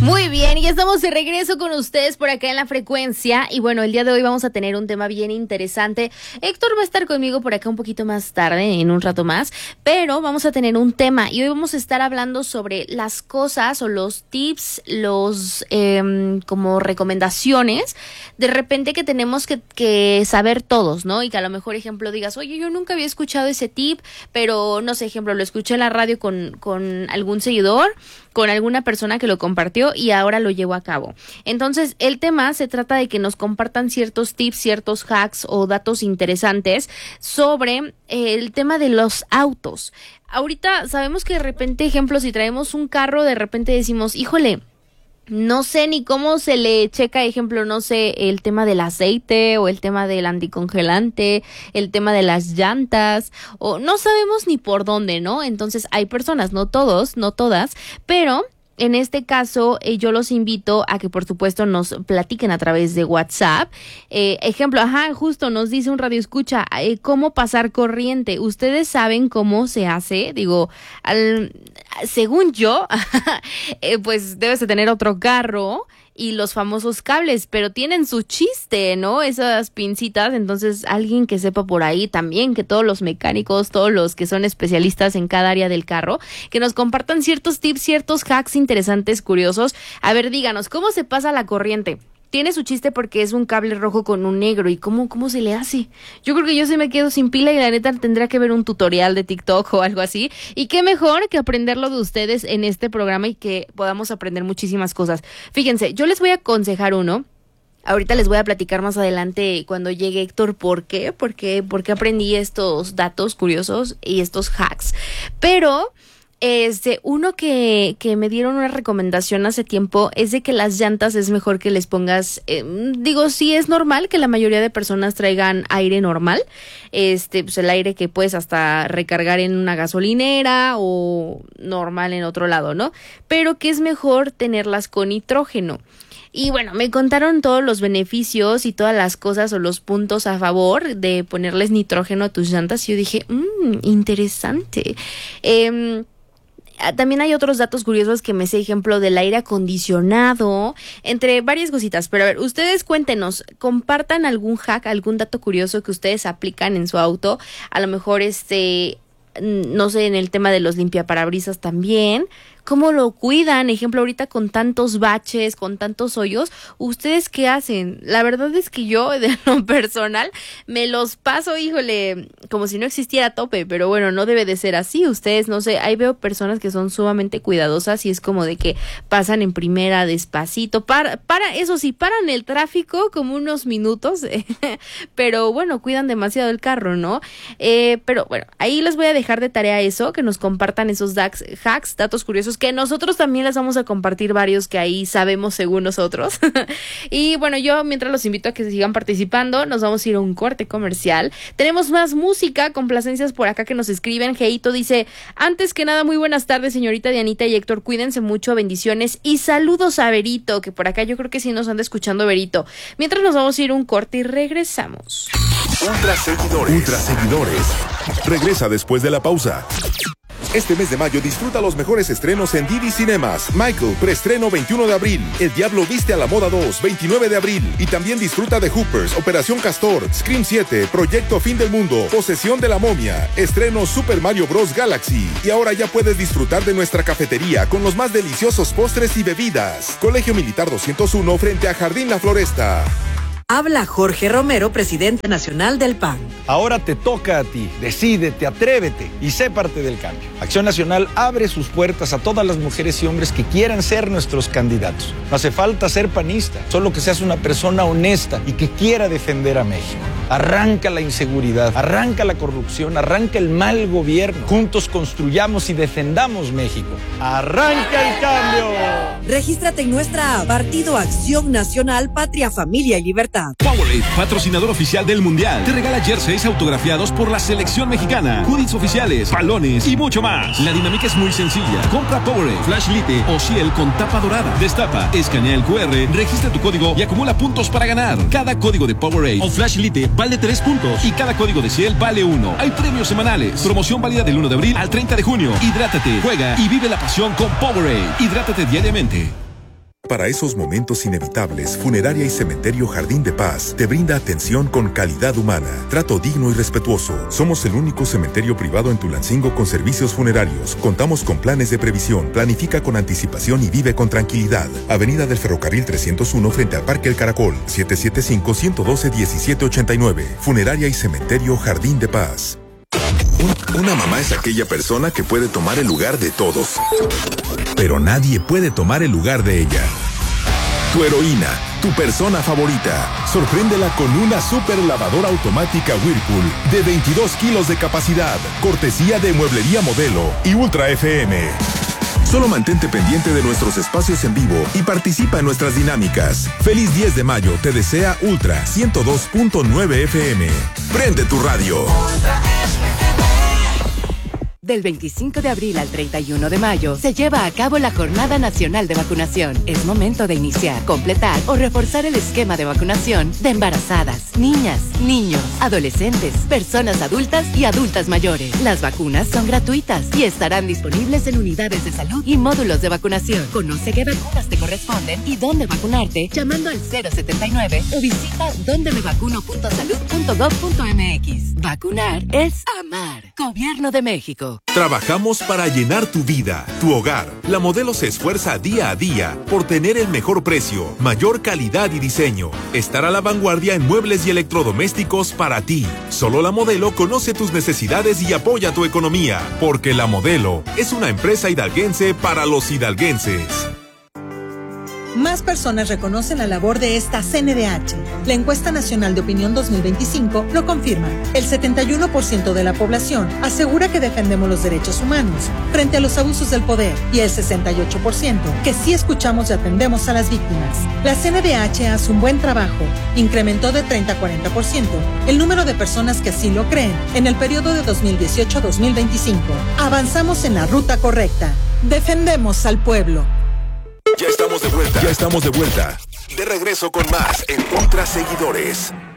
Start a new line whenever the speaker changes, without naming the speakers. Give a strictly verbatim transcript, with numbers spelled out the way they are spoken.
Muy bien, y estamos de regreso con ustedes por acá en la frecuencia. Y bueno, el día de hoy vamos a tener un tema bien interesante. Héctor va a estar conmigo por acá un poquito más tarde, en un rato más, pero vamos a tener un tema y hoy vamos a estar hablando sobre las cosas o los tips, los eh, como recomendaciones de repente que tenemos que, que saber todos, ¿no? Y que a lo mejor, ejemplo, digas, oye, yo nunca había escuchado ese tip, pero no sé, ejemplo, lo escuché en la radio con, con algún seguidor, con alguna persona que lo compartió y ahora lo llevo a cabo. Entonces, el tema se trata de que nos compartan ciertos tips, ciertos hacks o datos interesantes sobre eh, el tema de los autos. Ahorita sabemos que de repente, ejemplo, si traemos un carro, de repente decimos, híjole, no sé ni cómo se le checa, ejemplo, no sé, el tema del aceite o el tema del anticongelante, el tema de las llantas, o no sabemos ni por dónde, ¿no? Entonces hay personas, no todos, no todas, pero en este caso eh, yo los invito a que por supuesto nos platiquen a través de WhatsApp. Eh, ejemplo, ajá, justo nos dice un radio escucha, eh, cómo pasar corriente. ¿Ustedes saben cómo se hace? Digo, al, según yo, eh, pues debes de tener otro carro y los famosos cables, pero tienen su chiste, ¿no? Esas pincitas, entonces alguien que sepa por ahí también, que todos los mecánicos, todos los que son especialistas en cada área del carro, que nos compartan ciertos tips, ciertos hacks interesantes, curiosos. A ver, díganos, ¿cómo se pasa la corriente? Tiene su chiste porque es un cable rojo con un negro. ¿Y cómo, cómo se le hace? Yo creo que yo se me quedo sin pila y la neta tendría que ver un tutorial de TikTok o algo así. Y qué mejor que aprenderlo de ustedes en este programa y que podamos aprender muchísimas cosas. Fíjense, yo les voy a aconsejar uno. Ahorita les voy a platicar más adelante cuando llegue Héctor por qué, porque, porque aprendí estos datos curiosos y estos hacks. Pero Este, uno que, que me dieron una recomendación hace tiempo es de que las llantas es mejor que les pongas, eh, digo, sí es normal que la mayoría de personas traigan aire normal, este, pues el aire que puedes hasta recargar en una gasolinera o normal en otro lado, ¿no? Pero que es mejor tenerlas con nitrógeno. Y bueno, me contaron todos los beneficios y todas las cosas o los puntos a favor de ponerles nitrógeno a tus llantas y yo dije, mmm, interesante. Eh, También hay otros datos curiosos que me sé, ejemplo, del aire acondicionado, entre varias cositas. Pero a ver, ustedes cuéntenos, compartan algún hack, algún dato curioso que ustedes aplican en su auto. A lo mejor, este, no sé, en el tema de los limpiaparabrisas también. ¿Cómo lo cuidan? Ejemplo, ahorita con tantos baches, con tantos hoyos, ¿ustedes qué hacen? La verdad es que yo, de lo personal, me los paso, híjole, como si no existiera a tope, pero bueno, no debe de ser así. Ustedes, no sé, ahí veo personas que son sumamente cuidadosas y es como de que pasan en primera despacito, para, para eso sí, paran el tráfico como unos minutos, pero bueno, cuidan demasiado el carro, ¿no? Eh, pero bueno, ahí les voy a dejar de tarea eso, que nos compartan esos hacks, hacks datos curiosos, que nosotros también les vamos a compartir varios que ahí sabemos según nosotros. Y bueno, yo mientras los invito a que sigan participando, nos vamos a ir a un corte comercial. Tenemos más música, complacencias por acá que nos escriben. Geito dice, antes que nada, muy buenas tardes, señorita Dianita y Héctor, cuídense mucho, bendiciones y saludos a Berito, que por acá yo creo que sí nos anda escuchando Berito. Mientras nos vamos a ir a un corte y regresamos.
Ultra seguidores. Ultra seguidores. Regresa después de la pausa. Este mes de mayo disfruta los mejores estrenos en D V Cinemas. Michael, preestreno veintiuno de abril. El Diablo viste a la moda dos, veintinueve de abril. Y también disfruta de Hoopers, Operación Castor, Scream siete, Proyecto Fin del Mundo, Posesión de la Momia, estreno Super Mario Bros. Galaxy. Y ahora ya puedes disfrutar de nuestra cafetería con los más deliciosos postres y bebidas. Colegio Militar doscientos uno frente a Jardín La Floresta.
Habla Jorge Romero, presidente nacional del P A N.
Ahora te toca a ti. Decídete, atrévete y sé parte del cambio. Acción Nacional abre sus puertas a todas las mujeres y hombres que quieran ser nuestros candidatos. No hace falta ser panista, solo que seas una persona honesta y que quiera defender a México. Arranca la inseguridad, arranca la corrupción, arranca el mal gobierno. Juntos construyamos y defendamos México. ¡Arranca el cambio!
Regístrate en nuestra app, Partido Acción Nacional, Patria, Familia y Libertad.
Powerade, patrocinador oficial del Mundial, te regala jerseys autografiados por la selección mexicana, hoodies oficiales, balones y mucho más. La dinámica es muy sencilla. Compra Powerade, Flash Lite o Ciel con tapa dorada. Destapa, escanea el Q R, registra tu código y acumula puntos para ganar. Cada código de Powerade o Flash Lite vale tres puntos y cada código de Ciel vale uno. Hay premios semanales. Promoción válida del uno de abril al treinta de junio. Hidrátate, juega y vive la pasión con Powerade. Hidrátate diariamente.
Para esos momentos inevitables, Funeraria y Cementerio Jardín de Paz te brinda atención con calidad humana, trato digno y respetuoso. Somos el único cementerio privado en Tulancingo con servicios funerarios. Contamos con planes de previsión. Planifica con anticipación y vive con tranquilidad. Avenida del Ferrocarril trescientos uno frente al Parque El Caracol. siete siete cinco, uno uno dos, siete ocho nueve. Funeraria y Cementerio Jardín de Paz. Un, una mamá es aquella persona que puede tomar el lugar de todos, pero nadie puede tomar el lugar de ella. Tu heroína, tu persona favorita. Sorpréndela con una super lavadora automática Whirlpool de veintidós kilos de capacidad, cortesía de Mueblería Modelo y Ultra F M. Solo mantente pendiente de nuestros espacios en vivo y participa en nuestras dinámicas. Feliz diez de mayo te desea Ultra ciento dos punto nueve F M. Prende tu radio.
Del veinticinco de abril al treinta y uno de mayo se lleva a cabo la Jornada Nacional de Vacunación. Es momento de iniciar, completar o reforzar el esquema de vacunación de embarazadas, niñas, niños, adolescentes, personas adultas y adultas mayores. Las vacunas son gratuitas y estarán disponibles en unidades de salud y módulos de vacunación. Conoce qué vacunas te corresponden y dónde vacunarte llamando al cero setenta y nueve o visita donde me vacuno punto salud punto gov punto m x. Vacunar es amar. Gobierno de México.
Trabajamos para llenar tu vida, tu hogar. La Modelo se esfuerza día a día por tener el mejor precio, mayor calidad y diseño. Estar a la vanguardia en muebles y electrodomésticos para ti. Solo La Modelo conoce tus necesidades y apoya tu economía. Porque La Modelo es una empresa hidalguense para los hidalguenses.
Más personas reconocen la labor de esta C N D H. La encuesta nacional de opinión dos mil veinticinco lo confirma. El setenta y uno por ciento de la población asegura que defendemos los derechos humanos frente a los abusos del poder y el sesenta y ocho por ciento que sí escuchamos y atendemos a las víctimas. La C N D H hace un buen trabajo. Incrementó de treinta a cuarenta por ciento el número de personas que así lo creen en el periodo de dos mil dieciocho a dos mil veinticinco. Avanzamos en la ruta correcta. Defendemos al pueblo.
Ya estamos de vuelta. Ya estamos de vuelta. De regreso con más en Ultra Seguidores.